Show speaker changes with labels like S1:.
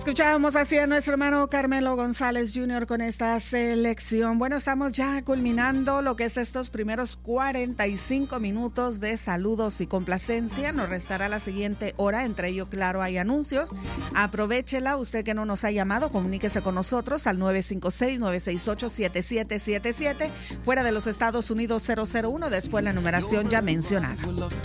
S1: Escuchábamos así a nuestro hermano Carmelo González Jr. con esta selección. Bueno, estamos ya culminando lo que es estos primeros 45 minutos de saludos y complacencia. Nos restará la siguiente hora, entre ello, claro, hay anuncios. Aprovéchela, usted que no nos ha llamado, comuníquese con nosotros al 956-968-7777, fuera de los Estados Unidos 001, después la numeración ya mencionada.